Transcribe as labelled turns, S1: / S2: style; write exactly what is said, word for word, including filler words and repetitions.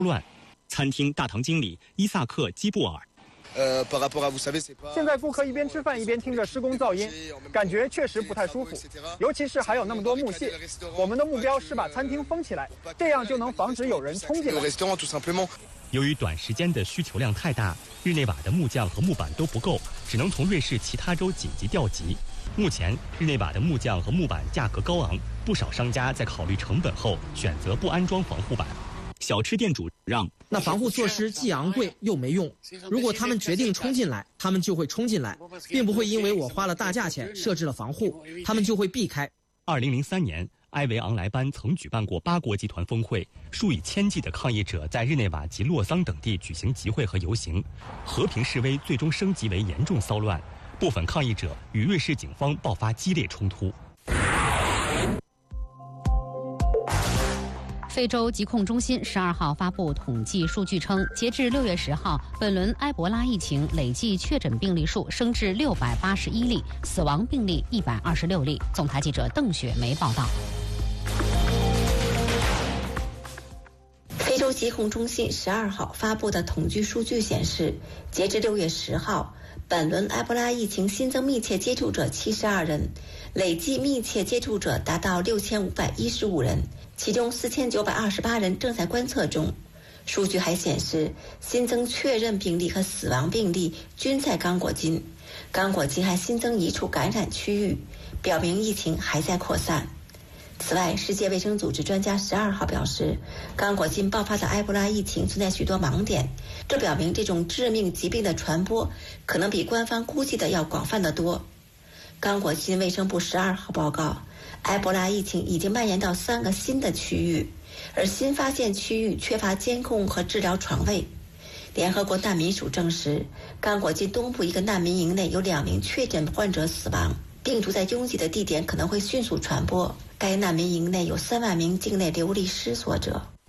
S1: 乱。餐厅大堂经理伊萨克·基布尔。
S2: 现在顾客一边吃饭一边听着施工噪音，感觉确实不太舒服，尤其是还有那么多木屑。我们的目标是把餐厅封起来，这样就能防止有人冲进来。
S1: 由于短时间的需求量太大，日内瓦的木匠和木板都不够，只能从瑞士其他州紧急调集。目前，日内瓦的木匠和木板价格高昂，不少商家在考虑成本后选择不安装防护板。小吃店主让：
S3: 那防护措施既昂贵又没用，如果他们决定冲进来，他们就会冲进来，并不会因为我花了大价钱设置了防护，他们就会避开。
S1: 二零零三年，埃维昂莱班曾举办过八国集团峰会，数以千计的抗议者在日内瓦及洛桑等地举行集会和游行，和平示威最终升级为严重骚乱，部分抗议者与瑞士警方爆发激烈冲突。
S4: 非洲疾控中心十二号发布统计数据称，截至六月十号，本轮埃博拉疫情累计确诊病例数升至六百八十一例，死亡病例一百二十六例。总台记者邓雪梅报道。
S5: 非洲疾控中心十二号发布的统计数据显示，截至六月十号，本轮埃博拉疫情新增密切接触者七十二人，累计密切接触者达到六千五百一十五人。其中四千九百二十八人正在观测中。数据还显示，新增确认病例和死亡病例均在刚果金，刚果金还新增一处感染区域，表明疫情还在扩散。此外，世界卫生组织专家十二号表示，刚果金爆发的埃博拉疫情存在许多盲点，这表明这种致命疾病的传播可能比官方估计的要广泛得多。刚果金卫生部十二号报告，埃博拉疫情已经蔓延到三个新的区域，而新发现区域缺乏监控和治疗床位。联合国难民署证实，刚果金东部一个难民营内有两名确诊患者死亡，病毒在拥挤的地点可能会迅速传播。该难民营内有三万名境内流离失所者。